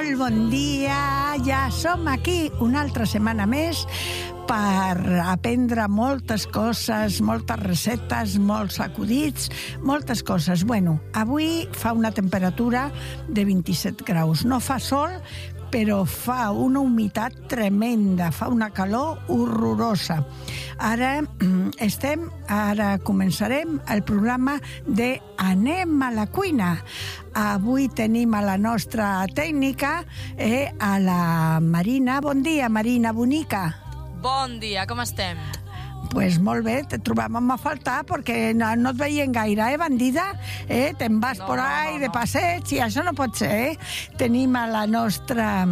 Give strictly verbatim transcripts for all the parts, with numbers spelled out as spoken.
Molt bon dia, ja som aquí una altra setmana més per aprendre moltes coses, moltes receptes, molts acudits, moltes coses. Bueno, avui fa una temperatura de vint-i-set graus. No fa sol, però fa una humitat tremenda, fa una calor horrorosa. Ara estem, ara començarem el programa de Anem a la cuina. Avui tenim a la nostra tècnica, eh, a la Marina. Bon dia, Marina bonica. Bon dia, com estem? Pues molt bé, te trobàvem a faltar perquè no, no et veiem gaire, eh, bandida? Eh, te'n vas No, por no, ahí no, de no. passeig i això no pot ser, eh? Tenim a la nostra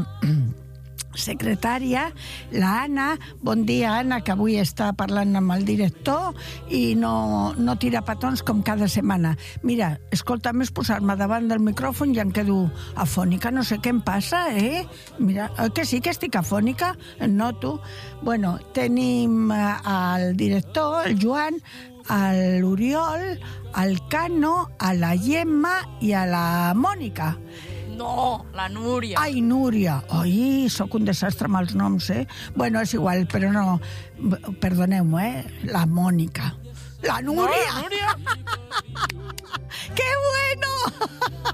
secretària, la Anna. Bon dia, Anna, que avui està parlant amb el director i no, no tira petons com cada setmana. Mira, escolta, més posar-me davant del micròfon i em quedo afònica. No sé què em passa, eh? Mira, eh, que sí que estic afònica? Em noto. Bueno, tenim eh, el director, el Joan, l'Oriol, el Cano, a la Gemma i a la Mònica. No, la Núria. Ai, Núria. Ai, sóc un desastre amb els noms, eh? Bueno, és igual, però no... Perdoneu-me, eh? La Mònica. La Núria! No, Núria! ¡Qué bueno!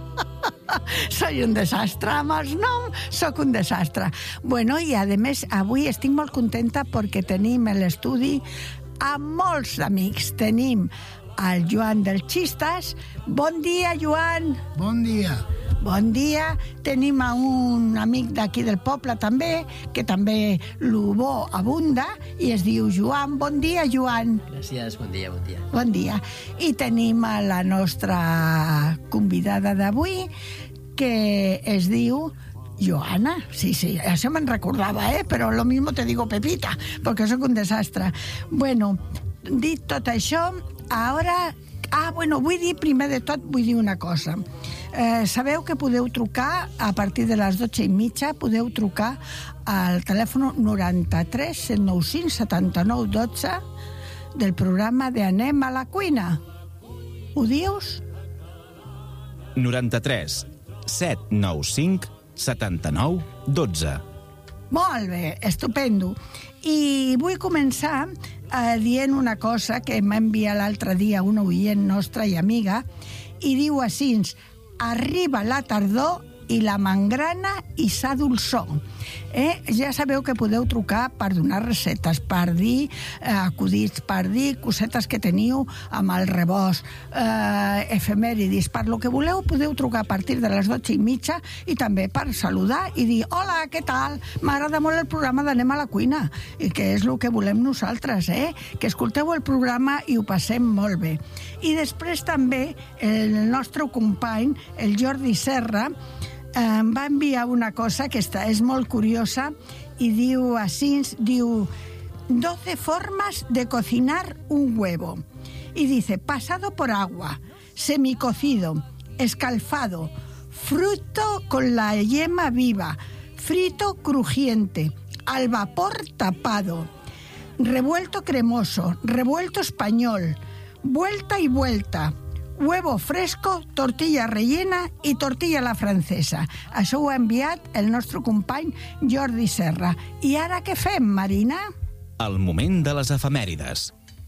Soy un desastre amb els noms, sóc un desastre. Bueno, i a més, avui estic molt contenta perquè tenim a l'estudi a molts amics. Tenim el Joan dels Xistes. Bon dia, Joan! Bon dia. Bon dia. Tenim a un amic d'aquí del poble també, que també lo bo abunda, i es diu Joan. Bon dia, Joan. Gràcies, bon dia, bon dia. Bon dia. I tenim a la nostra convidada d'avui, que es diu Joana. Sí, sí, això me'n recordava, eh? Però lo mismo te digo Pepita, perquè sóc un desastre. Bueno, dit tot això, ara... Ah, bueno, vull dir, primer de tot, vull dir una cosa. Eh, sabeu que podeu trucar a partir de les dotze i mitja, podeu trucar al telèfon noranta-tres set nou cinc setanta-nou dotze del programa de Anem a la cuina. Ho dius? noranta-tres set nou cinc setanta-nou dotze. Molt bé, estupendo. I vull començar eh, dient una cosa que m'ha enviat l'altre dia una oient nostra i amiga, i diu així: arriba la tardor i la mangrana i sa dolçor. Eh? Ja sabeu que podeu trucar per donar recetes, per dir eh, acudits, per dir cosetes que teniu amb el rebost, eh, efemèridis, per lo que voleu podeu trucar a partir de les dotze i mitja, i també per saludar i dir hola, què tal? M'agrada molt el programa d'Anem a la cuina, i que és el que volem nosaltres, eh? Que escolteu el programa i ho passem molt bé. I després també el nostre company, el Jordi Serra, em va enviar una cosa que està, és molt curiosa, i diu així, diu doce formas de cocinar un huevo. Y dice, pasado por agua, semicocido, escalfado, fruto con la yema viva, frito crujiente, al vapor tapado, revuelto cremoso, revuelto español, vuelta y vuelta, huevo fresco, tortilla rellena i tortilla a la francesa. Això ho ha enviat el nostre company Jordi Serra. I ara què fem, Marina? El moment de les efemèrides.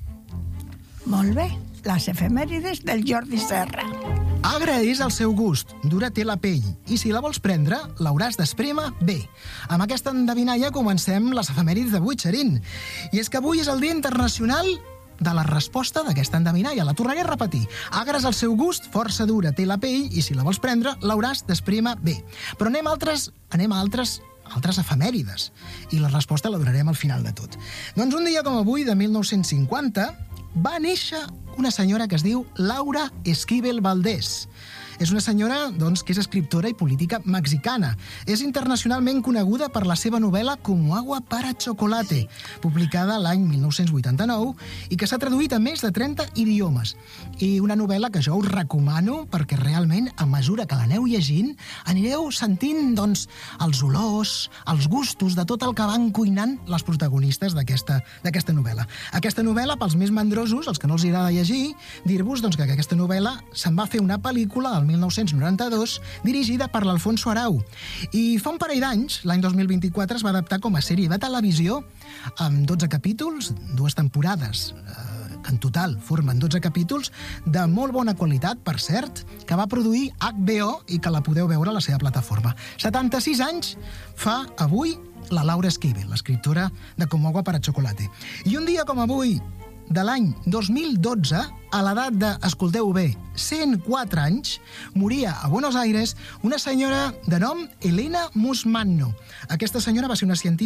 Molt bé, les efemèrides del Jordi Serra. Agra és el seu gust, dura té la pell, i si la vols prendre, l'hauràs d'esprémer bé. Amb aquesta endevinalla comencem les efemèrides d'avui, Xerín. I és que avui és el Dia Internacional de la resposta d'aquesta endevinalla. La tornaré a repetir. Agra és el seu gust, força dura té la pell, i si la vols prendre, l'hauràs d'esprémer bé. Però anem a altres, anem a altres, altres efemèrides, i la resposta la donarem al final de tot. Doncs un dia com avui, de mil nou-cents cinquanta, va néixer una senyora que es diu Laura Esquivel Valdés. És una senyora, doncs, que és escriptora i política mexicana. És internacionalment coneguda per la seva novel·la Como agua para chocolate, publicada l'any mil nou-cents vuitanta-nou i que s'ha traduït a més de trenta idiomes. I una novel·la que jo us recomano perquè realment, a mesura que l'aneu llegint, anireu sentint, doncs, els olors, els gustos de tot el que van cuinant les protagonistes d'aquesta d'aquesta novel·la. Aquesta novel·la, pels més mandrosos, els que no els agrada llegir, dir-vos doncs, que aquesta novel·la se'n va fer una pel·lícula del del mil nou-cents noranta-dos, dirigida per l'Alfonso Arau. I fa un parell d'anys, l'any dos mil vint-i-quatre, es va adaptar com a sèrie de televisió amb dotze capítols, dues temporades, eh, que en total formen dotze capítols, de molt bona qualitat, per cert, que va produir H B O i que la podeu veure a la seva plataforma. setanta-sis anys fa avui la Laura Esquivel, l'escriptora de Como agua para chocolate. I un dia com avui, de l'any dos mil dotze, a l'edat de, escolteu bé, cent quatre anys, moria a Buenos Aires una senyora de nom Elena Musmanno. Aquesta senyora va ser una científica